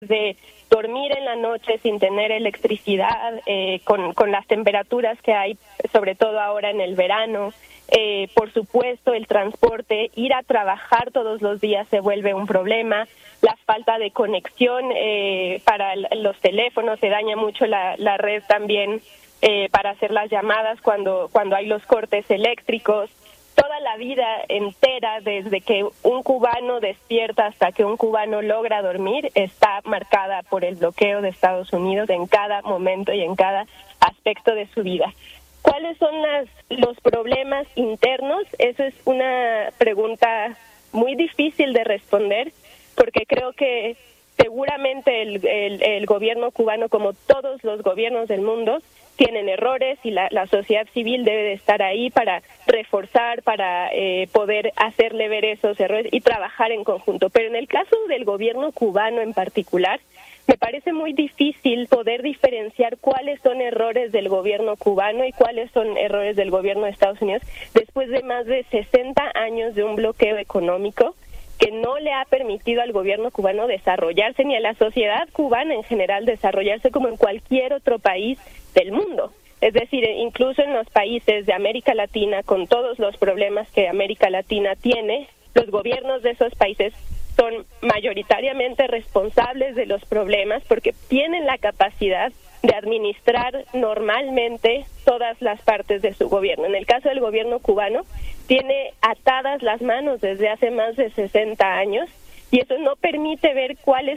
de dormir en la noche sin tener electricidad, con las temperaturas que hay, sobre todo ahora en el verano. Por supuesto, el transporte, ir a trabajar todos los días se vuelve un problema. La falta de conexión para los teléfonos, se daña mucho la red también para hacer las llamadas cuando hay los cortes eléctricos. Toda la vida entera, desde que un cubano despierta hasta que un cubano logra dormir, está marcada por el bloqueo de Estados Unidos en cada momento y en cada aspecto de su vida. ¿Cuáles son los problemas internos? Esa es una pregunta muy difícil de responder, porque creo que seguramente el gobierno cubano, como todos los gobiernos del mundo, tienen errores y la sociedad civil debe de estar ahí para reforzar, para poder hacerle ver esos errores y trabajar en conjunto. Pero en el caso del gobierno cubano en particular, me parece muy difícil poder diferenciar cuáles son errores del gobierno cubano y cuáles son errores del gobierno de Estados Unidos después de más de 60 años de un bloqueo económico que no le ha permitido al gobierno cubano desarrollarse, ni a la sociedad cubana en general desarrollarse como en cualquier otro país del mundo. Es decir, incluso en los países de América Latina, con todos los problemas que América Latina tiene, los gobiernos de esos países son mayoritariamente responsables de los problemas porque tienen la capacidad de administrar normalmente todas las partes de su gobierno. En el caso del gobierno cubano, tiene atadas las manos desde hace más de 60 años y eso no permite ver cuáles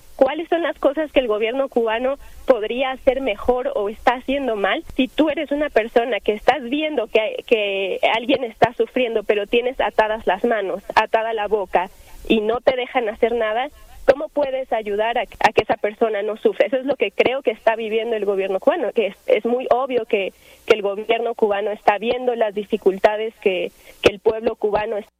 son las cosas que el gobierno cubano podría hacer mejor o está haciendo mal. Si tú eres una persona que estás viendo que alguien está sufriendo, pero tienes atadas las manos, atada la boca y no te dejan hacer nada, ¿cómo puedes ayudar a que esa persona no sufra? Eso es lo que creo que está viviendo el gobierno cubano, que es muy obvio que el gobierno cubano está viendo las dificultades que el pueblo cubano está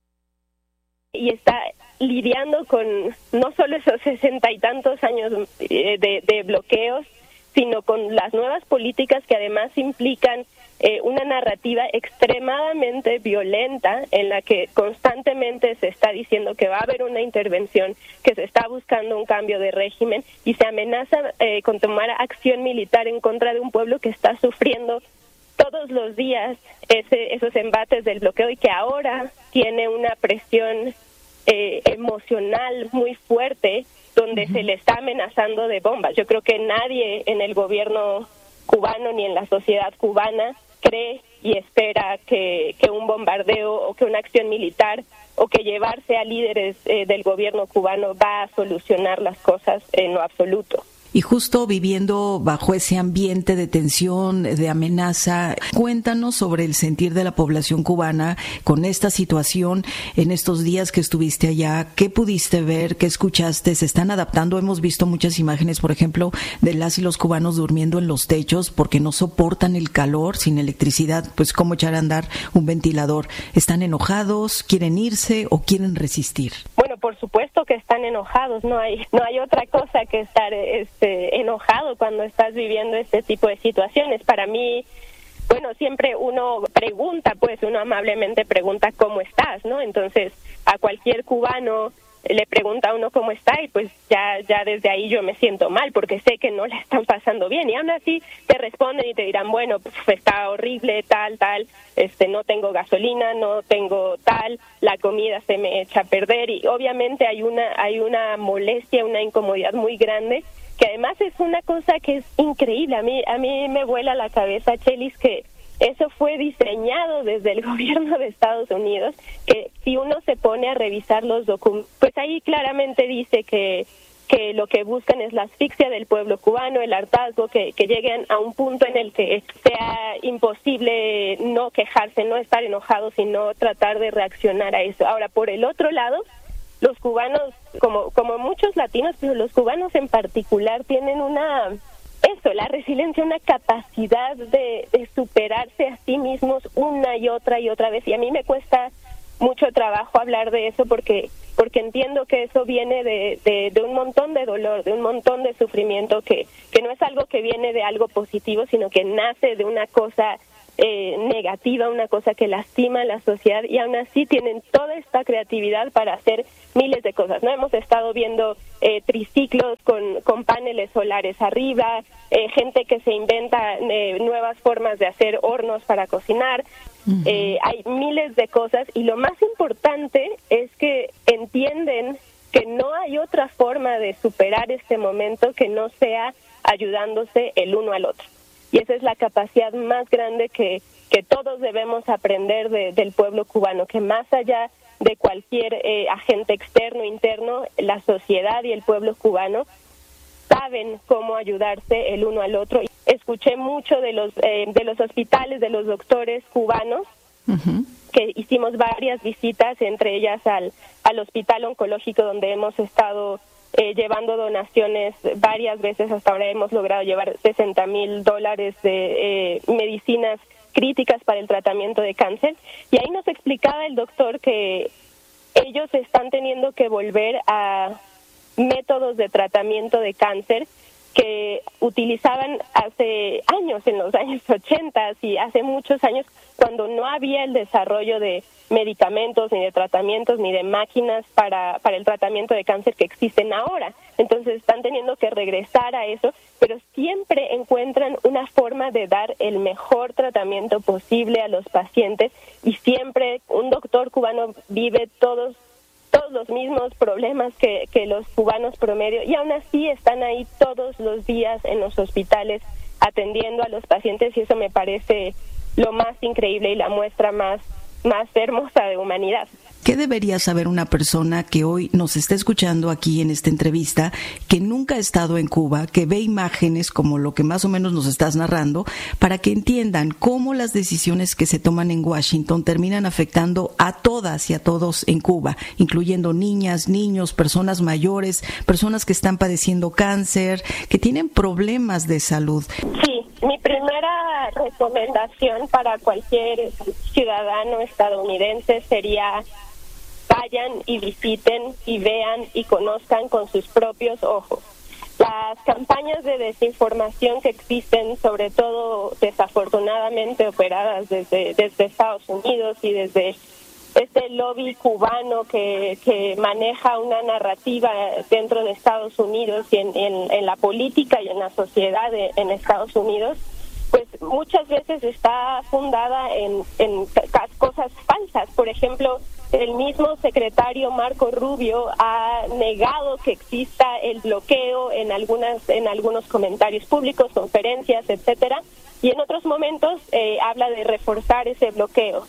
y está lidiando con no solo esos 60 y tantos años de bloqueos, sino con las nuevas políticas que además implican una narrativa extremadamente violenta en la que constantemente se está diciendo que va a haber una intervención, que se está buscando un cambio de régimen y se amenaza con tomar acción militar en contra de un pueblo que está sufriendo todos los días esos embates del bloqueo y que ahora tiene una presión emocional muy fuerte donde se le está amenazando de bombas. Yo creo que nadie en el gobierno cubano ni en la sociedad cubana cree y espera que un bombardeo o que una acción militar o que llevarse a líderes del gobierno cubano va a solucionar las cosas en lo absoluto. Y justo viviendo bajo ese ambiente de tensión, de amenaza, cuéntanos sobre el sentir de la población cubana con esta situación en estos días que estuviste allá. ¿Qué pudiste ver? ¿Qué escuchaste? ¿Se están adaptando? Hemos visto muchas imágenes, por ejemplo, de las y los cubanos durmiendo en los techos porque no soportan el calor sin electricidad. Pues, ¿cómo echar a andar un ventilador? ¿Están enojados? ¿Quieren irse o quieren resistir? Bueno, por supuesto que están enojados. No hay otra cosa que estar enojado cuando estás viviendo este tipo de situaciones. Para mí, bueno, siempre uno amablemente pregunta cómo estás, ¿no? Entonces, a cualquier cubano le pregunta a uno cómo está y pues ya desde ahí yo me siento mal porque sé que no la están pasando bien y aún así te responden y te dirán, bueno, pues está horrible, tal, no tengo gasolina, no tengo tal, la comida se me echa a perder y obviamente hay una molestia, una incomodidad muy grande que además es una cosa que es increíble. A mí me vuela la cabeza, Chelis, que eso fue diseñado desde el gobierno de Estados Unidos, que si uno se pone a revisar los documentos, pues ahí claramente dice que lo que buscan es la asfixia del pueblo cubano, el hartazgo, que lleguen a un punto en el que sea imposible no quejarse, no estar enojado, sino tratar de reaccionar a eso. Ahora, por el otro lado, los cubanos, como muchos latinos, pero los cubanos en particular tienen la resiliencia, una capacidad de superarse a sí mismos una y otra vez. Y a mí me cuesta mucho trabajo hablar de eso porque entiendo que eso viene de un montón de dolor, de un montón de sufrimiento que no es algo que viene de algo positivo, sino que nace de una cosa negativa, una cosa que lastima a la sociedad, y aún así tienen toda esta creatividad para hacer miles de cosas, ¿no? Hemos estado viendo triciclos con paneles solares arriba, gente que se inventa nuevas formas de hacer hornos para cocinar. Hay miles de cosas, y lo más importante es que entienden que no hay otra forma de superar este momento que no sea ayudándose el uno al otro. Y esa es la capacidad más grande que todos debemos aprender del pueblo cubano, que más allá de cualquier agente externo o interno, la sociedad y el pueblo cubano saben cómo ayudarse el uno al otro. Escuché mucho de los hospitales, de los doctores cubanos, que hicimos varias visitas, entre ellas al hospital oncológico, donde hemos estado llevando donaciones varias veces. Hasta ahora hemos logrado llevar $60,000 de medicinas críticas para el tratamiento de cáncer, y ahí nos explicaba el doctor que ellos están teniendo que volver a métodos de tratamiento de cáncer que utilizaban hace años, en los años 80 y hace muchos años, cuando no había el desarrollo de medicamentos, ni de tratamientos, ni de máquinas para el tratamiento de cáncer que existen ahora. Entonces están teniendo que regresar a eso, pero siempre encuentran una forma de dar el mejor tratamiento posible a los pacientes, y siempre un doctor cubano vive todos los mismos problemas que los cubanos promedio, y aún así están ahí todos los días en los hospitales atendiendo a los pacientes, y eso me parece lo más increíble y la muestra más hermosa de humanidad. ¿Qué debería saber una persona que hoy nos está escuchando aquí en esta entrevista, que nunca ha estado en Cuba, que ve imágenes como lo que más o menos nos estás narrando, para que entiendan cómo las decisiones que se toman en Washington terminan afectando a todas y a todos en Cuba, incluyendo niñas, niños, personas mayores, personas que están padeciendo cáncer, que tienen problemas de salud? Sí, mi primera recomendación para cualquier ciudadano estadounidense sería: vayan y visiten y vean y conozcan con sus propios ojos. Las campañas de desinformación que existen, sobre todo desafortunadamente operadas desde Estados Unidos y desde este lobby cubano que maneja una narrativa dentro de Estados Unidos y en la política y en la sociedad en Estados Unidos, pues muchas veces está fundada en cosas falsas. Por ejemplo, el mismo secretario Marco Rubio ha negado que exista el bloqueo en algunos comentarios públicos, conferencias, etcétera, y en otros momentos habla de reforzar ese bloqueo,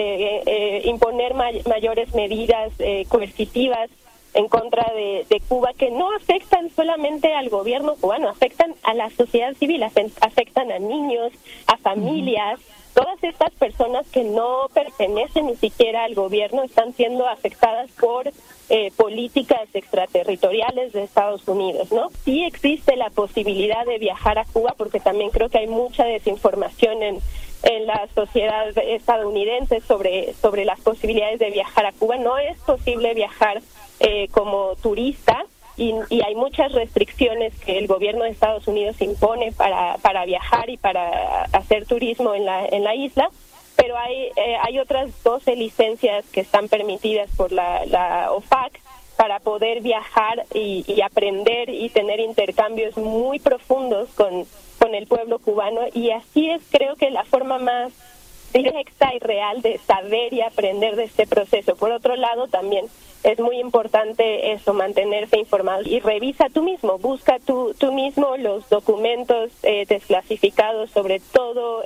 de imponer mayores medidas coercitivas en contra de Cuba, que no afectan solamente al gobierno cubano, afectan a la sociedad civil, afectan a niños, a familias. Todas estas personas que no pertenecen ni siquiera al gobierno están siendo afectadas por políticas extraterritoriales de Estados Unidos, ¿no? Sí existe la posibilidad de viajar a Cuba, porque también creo que hay mucha desinformación en la sociedad estadounidense sobre las posibilidades de viajar a Cuba. No es posible viajar como turista, y hay muchas restricciones que el gobierno de Estados Unidos impone para viajar y para hacer turismo en la isla, pero hay otras 12 licencias que están permitidas por la OFAC para poder viajar y aprender y tener intercambios muy profundos con el pueblo cubano, y así es, creo que la forma más directa y real de saber y aprender de este proceso. Por otro lado, también es muy importante eso, mantenerse informado, y revisa tú mismo, busca tú mismo los documentos desclasificados sobre todo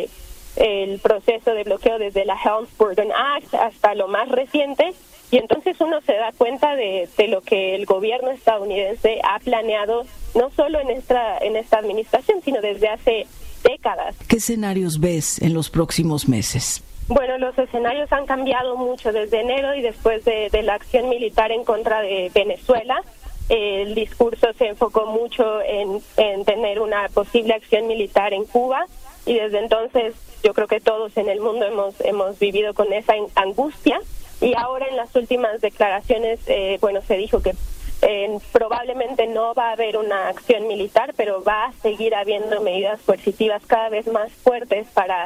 el proceso de bloqueo, desde la Helms-Burton Act hasta lo más reciente, y entonces uno se da cuenta de lo que el gobierno estadounidense ha planeado, no solo en esta administración, sino desde hace décadas. ¿Qué escenarios ves en los próximos meses? Bueno, los escenarios han cambiado mucho desde enero y después de la acción militar en contra de Venezuela. El discurso se enfocó mucho en tener una posible acción militar en Cuba, y desde entonces yo creo que todos en el mundo hemos vivido con esa angustia, y ahora en las últimas declaraciones se dijo que probablemente no va a haber una acción militar, pero va a seguir habiendo medidas coercitivas cada vez más fuertes para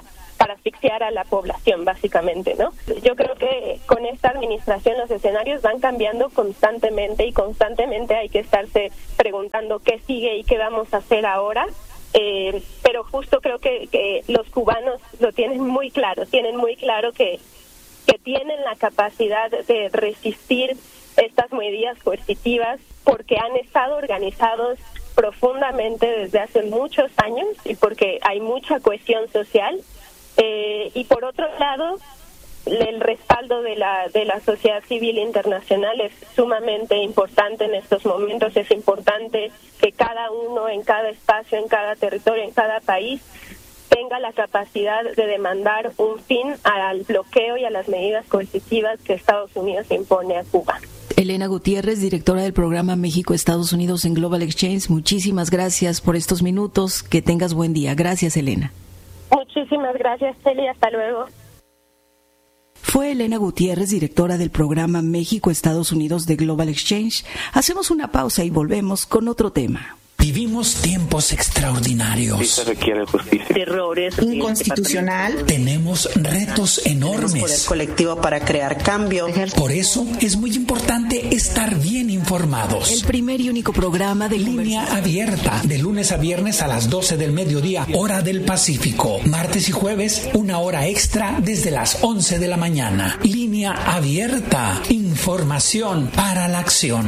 asfixiar a la población, básicamente, ¿no? Yo creo que con esta administración los escenarios van cambiando constantemente y constantemente hay que estarse preguntando qué sigue y qué vamos a hacer ahora. Pero justo creo que los cubanos lo tienen muy claro que tienen la capacidad de resistir estas medidas coercitivas porque han estado organizados profundamente desde hace muchos años y porque hay mucha cohesión social. Y por otro lado, el respaldo de la sociedad civil internacional es sumamente importante en estos momentos. Es importante que cada uno en cada espacio, en cada territorio, en cada país tenga la capacidad de demandar un fin al bloqueo y a las medidas coercitivas que Estados Unidos impone a Cuba. Elena Gutiérrez, directora del programa México-Estados Unidos en Global Exchange, muchísimas gracias por estos minutos. Que tengas buen día. Gracias, Elena. Muchísimas gracias, Celia. Hasta luego. Fue Elena Gutiérrez, directora del programa México-Estados Unidos de Global Exchange. Hacemos una pausa y volvemos con otro tema. Vivimos tiempos extraordinarios. Sí se requiere justicia. Errores. Inconstitucional. Tenemos retos enormes. Tenemos poder colectivo para crear cambio. Por eso es muy importante estar bien informados. El primer y único programa de Línea Abierta, de lunes a viernes a las 12 del mediodía, hora del Pacífico. Martes y jueves, una hora extra desde las 11 de la mañana. Línea Abierta. Información para la acción.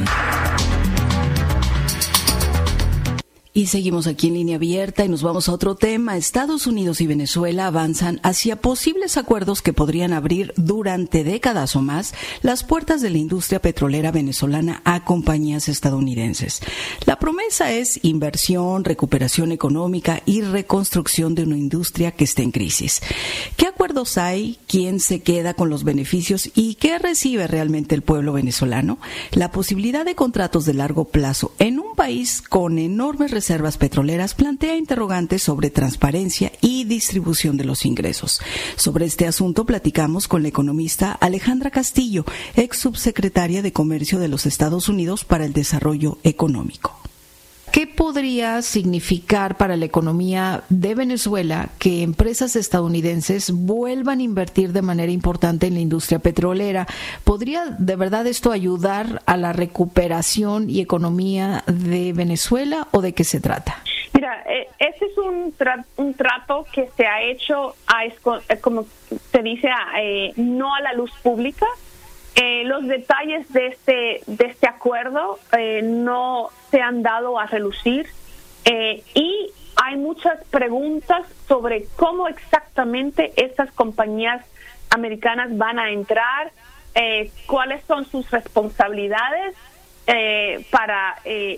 Y seguimos aquí en Línea Abierta y nos vamos a otro tema. Estados Unidos y Venezuela avanzan hacia posibles acuerdos que podrían abrir durante décadas o más las puertas de la industria petrolera venezolana a compañías estadounidenses. La promesa es inversión, recuperación económica y reconstrucción de una industria que está en crisis. ¿Qué acuerdos hay? ¿Quién se queda con los beneficios? ¿Y qué recibe realmente el pueblo venezolano? La posibilidad de contratos de largo plazo en un país con enormes reservas petroleras plantea interrogantes sobre transparencia y distribución de los ingresos. Sobre este asunto platicamos con la economista Alejandra Castillo, ex subsecretaria de Comercio de los Estados Unidos para el Desarrollo Económico. ¿Qué podría significar para la economía de Venezuela que empresas estadounidenses vuelvan a invertir de manera importante en la industria petrolera? ¿Podría de verdad esto ayudar a la recuperación y economía de Venezuela o de qué se trata? Mira, este es un trato que se ha hecho, como se dice, no a la luz pública. Los detalles de este acuerdo no se han dado a relucir y hay muchas preguntas sobre cómo exactamente estas compañías americanas van a entrar, cuáles son sus responsabilidades para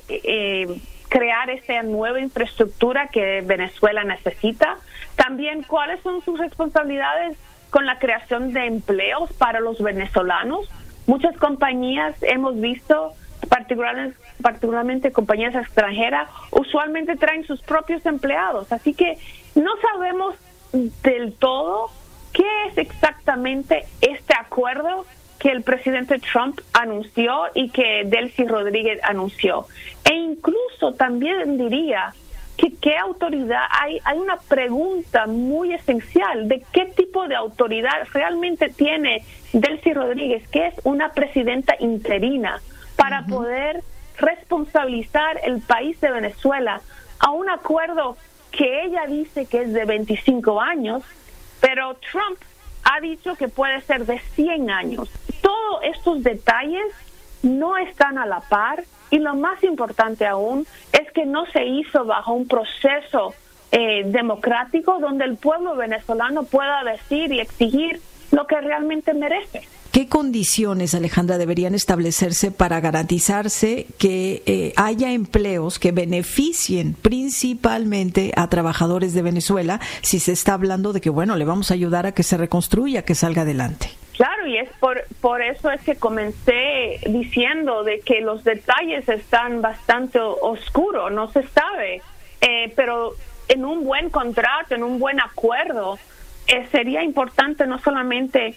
crear esa nueva infraestructura que Venezuela necesita. También cuáles son sus responsabilidades con la creación de empleos para los venezolanos. Muchas compañías hemos visto, particularmente compañías extranjeras, usualmente traen sus propios empleados. Así que no sabemos del todo qué es exactamente este acuerdo que el presidente Trump anunció y que Delcy Rodríguez anunció. E incluso también diría que qué autoridad hay una pregunta muy esencial de qué tipo de autoridad realmente tiene Delcy Rodríguez, que es una presidenta interina, para poder responsabilizar el país de Venezuela a un acuerdo que ella dice que es de 25 años, pero Trump ha dicho que puede ser de 100 años. Todos estos detalles no están a la par. Y lo más importante aún es que no se hizo bajo un proceso democrático donde el pueblo venezolano pueda decir y exigir lo que realmente merece. ¿Qué condiciones, Alejandra, deberían establecerse para garantizarse que haya empleos que beneficien principalmente a trabajadores de Venezuela si se está hablando de que, bueno, le vamos a ayudar a que se reconstruya, que salga adelante? Claro, y es por eso es que comencé diciendo de que los detalles están bastante oscuros, no se sabe, pero en un buen contrato, en un buen acuerdo, sería importante no solamente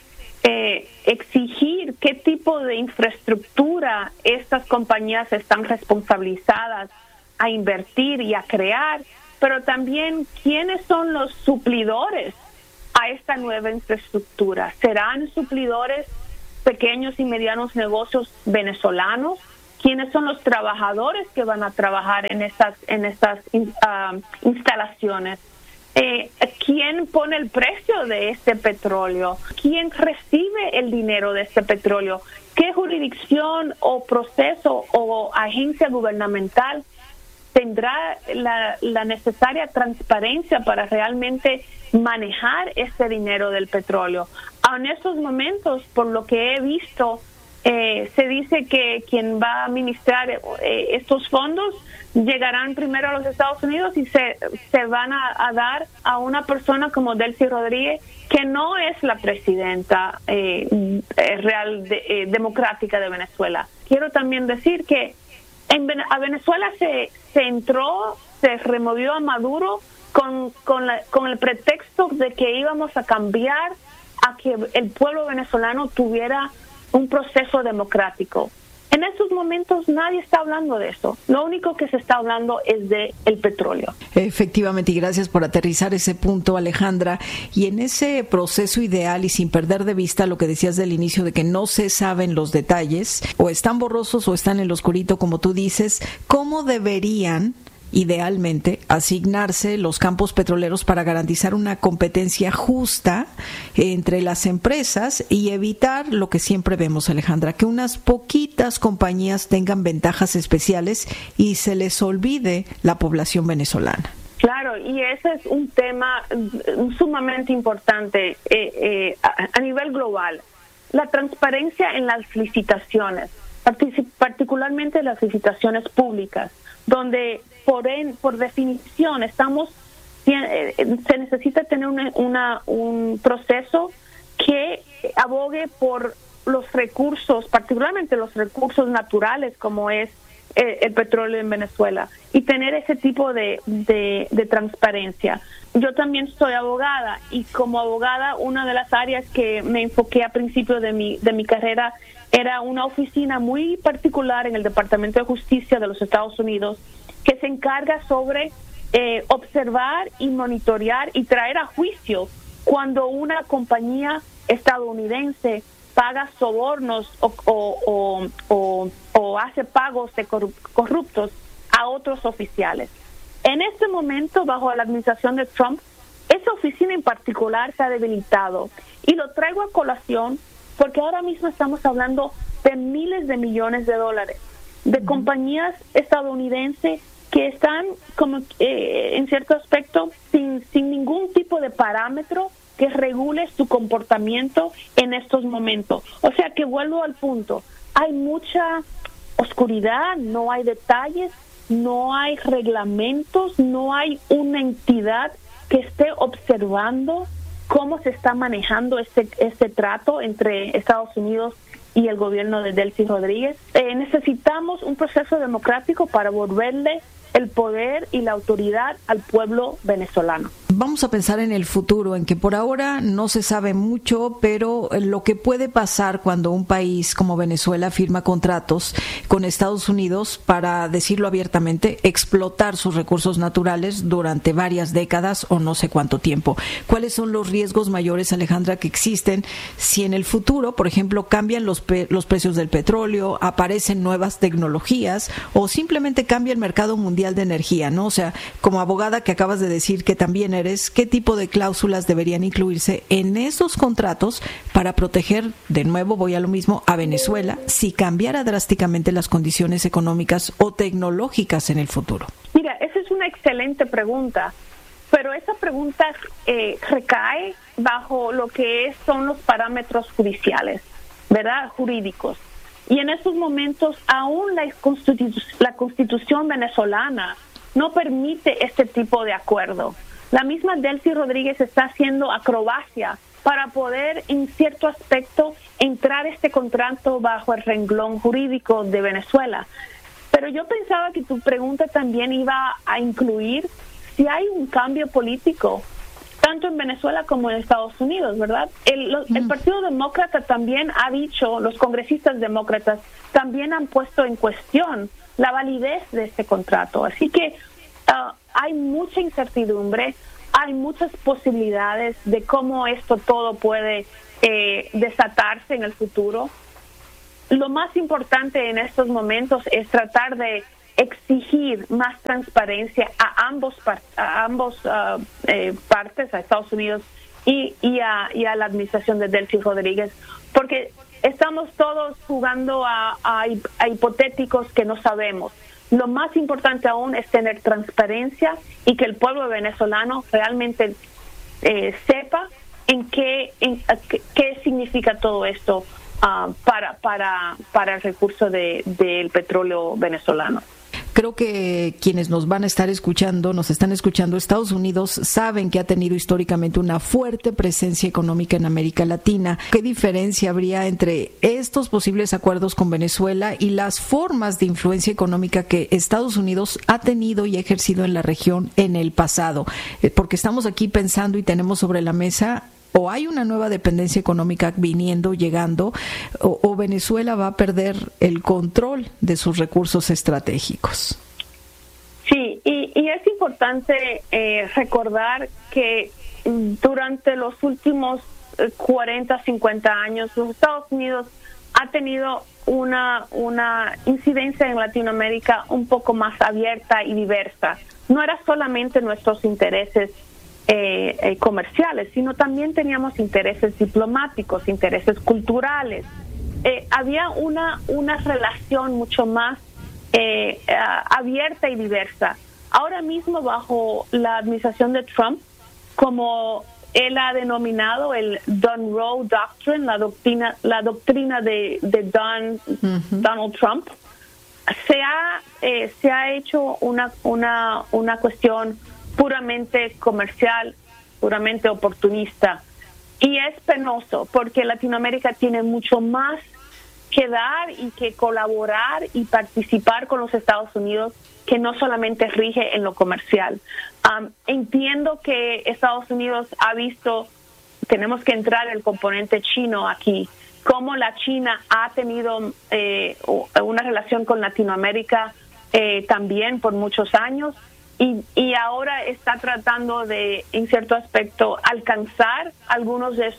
exigir qué tipo de infraestructura estas compañías están responsabilizadas a invertir y a crear, pero también quiénes son los suplidores a esta nueva infraestructura? ¿Serán suplidores pequeños y medianos negocios venezolanos? ¿Quiénes son los trabajadores que van a trabajar en estas instalaciones? ¿Quién pone el precio de este petróleo? ¿Quién recibe el dinero de este petróleo? ¿Qué jurisdicción o proceso o agencia gubernamental tendrá la necesaria transparencia para realmente manejar este dinero del petróleo? En estos momentos, por lo que he visto, se dice que quien va a administrar estos fondos llegarán primero a los Estados Unidos y se van a dar a una persona como Delcy Rodríguez, que no es la presidenta democrática de Venezuela. Quiero también decir que a Venezuela se removió a Maduro con el pretexto de que íbamos a cambiar a que el pueblo venezolano tuviera un proceso democrático. En estos momentos nadie está hablando de eso. Lo único que se está hablando es de el petróleo. Efectivamente, y gracias por aterrizar ese punto, Alejandra. Y en ese proceso ideal, y sin perder de vista lo que decías del inicio de que no se saben los detalles, o están borrosos o están en lo oscurito, como tú dices, ¿cómo deberían idealmente asignarse los campos petroleros para garantizar una competencia justa entre las empresas y evitar lo que siempre vemos, Alejandra, que unas poquitas compañías tengan ventajas especiales y se les olvide la población venezolana? Claro, y ese es un tema sumamente importante a nivel global. La transparencia en las licitaciones, particularmente las licitaciones públicas, donde por definición se necesita tener un proceso que abogue por los recursos, particularmente los recursos naturales como es el petróleo en Venezuela, y tener ese tipo de transparencia. Yo también soy abogada, y como abogada una de las áreas que me enfoqué a principio de mi carrera era una oficina muy particular en el Departamento de Justicia de los Estados Unidos que se encarga sobre observar y monitorear y traer a juicio cuando una compañía estadounidense paga sobornos o hace pagos corruptos a otros oficiales. En este momento, bajo la administración de Trump, esa oficina en particular se ha debilitado. Y lo traigo a colación porque ahora mismo estamos hablando de miles de millones de dólares de compañías estadounidenses que están como en cierto aspecto sin ningún tipo de parámetro que regule su comportamiento en estos momentos. O sea que vuelvo al punto, hay mucha oscuridad, no hay detalles, no hay reglamentos, no hay una entidad que esté observando cómo se está manejando este trato entre Estados Unidos y el gobierno de Delcy Rodríguez. Necesitamos un proceso democrático para volverle el poder y la autoridad al pueblo venezolano. Vamos a pensar en el futuro, en que por ahora no se sabe mucho, pero lo que puede pasar cuando un país como Venezuela firma contratos con Estados Unidos para, decirlo abiertamente, explotar sus recursos naturales durante varias décadas o no sé cuánto tiempo. ¿Cuáles son los riesgos mayores, Alejandra, que existen si en el futuro, por ejemplo, cambian los precios del petróleo, aparecen nuevas tecnologías o simplemente cambia el mercado mundial de energía, ¿no? O sea, como abogada que acabas de decir que también ¿qué tipo de cláusulas deberían incluirse en esos contratos para proteger, de nuevo voy a lo mismo, a Venezuela si cambiara drásticamente las condiciones económicas o tecnológicas en el futuro? Mira, esa es una excelente pregunta, pero esa pregunta recae bajo lo que son los parámetros judiciales, ¿verdad? Jurídicos. Y en estos momentos aún la Constitución venezolana no permite este tipo de acuerdo. La misma Delcy Rodríguez está haciendo acrobacia para poder, en cierto aspecto, entrar este contrato bajo el renglón jurídico de Venezuela. Pero yo pensaba que tu pregunta también iba a incluir si hay un cambio político, tanto en Venezuela como en Estados Unidos, ¿verdad? El Partido Demócrata también ha dicho, los congresistas demócratas también han puesto en cuestión la validez de este contrato. Así que hay mucha incertidumbre, hay muchas posibilidades de cómo esto todo puede desatarse en el futuro. Lo más importante en estos momentos es tratar de exigir más transparencia a ambos partes, a Estados Unidos y a la administración de Delcy Rodríguez, porque estamos todos jugando a hipotéticos que no sabemos. Lo más importante aún es tener transparencia y que el pueblo venezolano realmente sepa qué significa todo esto para el recurso del petróleo venezolano. Creo que quienes nos están escuchando, Estados Unidos saben que ha tenido históricamente una fuerte presencia económica en América Latina. ¿Qué diferencia habría entre estos posibles acuerdos con Venezuela y las formas de influencia económica que Estados Unidos ha tenido y ha ejercido en la región en el pasado? Porque estamos aquí pensando y tenemos sobre la mesa, o hay una nueva dependencia económica llegando, o Venezuela va a perder el control de sus recursos estratégicos. Sí, y es importante recordar que durante los últimos 40, 50 años, los Estados Unidos ha tenido una incidencia en Latinoamérica un poco más abierta y diversa. No era solamente nuestros intereses comerciales, sino también teníamos intereses diplomáticos, intereses culturales. Había una relación mucho más abierta y diversa. Ahora mismo, bajo la administración de Trump, como él ha denominado el Monroe Doctrine, la doctrina de Donald Trump, se ha hecho una cuestión puramente comercial, puramente oportunista, y es penoso porque Latinoamérica tiene mucho más que dar y que colaborar y participar con los Estados Unidos, que no solamente rige en lo comercial. Entiendo que Estados Unidos ha visto, tenemos que entrar el componente chino aquí, cómo la China ha tenido una relación con Latinoamérica también por muchos años, y ahora está tratando de, en cierto aspecto, alcanzar algunos de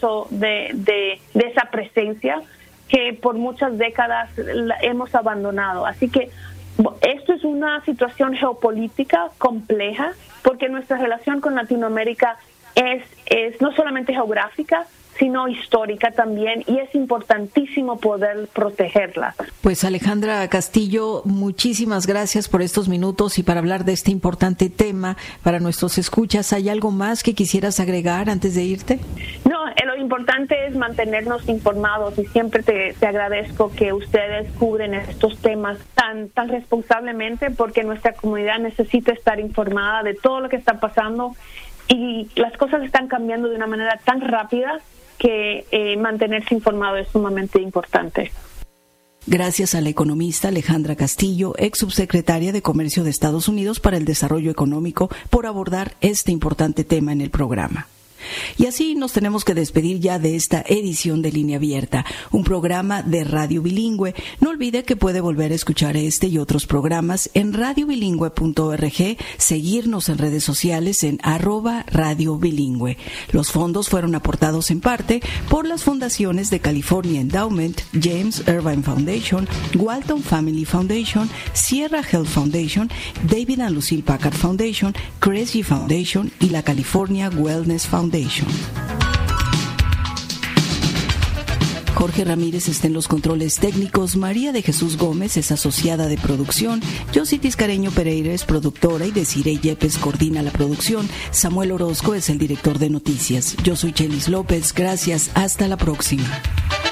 esa presencia que por muchas décadas hemos abandonado. Así que esto es una situación geopolítica compleja, porque nuestra relación con Latinoamérica es no solamente geográfica, sino histórica también, y es importantísimo poder protegerla. Pues Alejandra Castillo, muchísimas gracias por estos minutos y para hablar de este importante tema para nuestros escuchas. ¿Hay algo más que quisieras agregar antes de irte? No, lo importante es mantenernos informados, y siempre te agradezco que ustedes cubren estos temas tan responsablemente, porque nuestra comunidad necesita estar informada de todo lo que está pasando, y las cosas están cambiando de una manera tan rápida que mantenerse informado es sumamente importante. Gracias a la economista Alejandra Castillo, ex subsecretaria de Comercio de Estados Unidos para el Desarrollo Económico, por abordar este importante tema en el programa. Y así nos tenemos que despedir ya de esta edición de Línea Abierta, un programa de Radio Bilingüe. No olvide que puede volver a escuchar este y otros programas en radiobilingüe.org, seguirnos en redes sociales en @radiobilingüe. Los fondos fueron aportados en parte por las fundaciones de California Endowment, James Irvine Foundation, Walton Family Foundation, Sierra Health Foundation, David and Lucille Packard Foundation, Cresci Foundation y la California Wellness Foundation. Jorge Ramírez está en los controles técnicos, María de Jesús Gómez es asociada de producción, Josie Tiscareño Pereira es productora y Desiree Yepes coordina la producción, Samuel Orozco es el director de noticias. Yo soy Chelis López, gracias, hasta la próxima.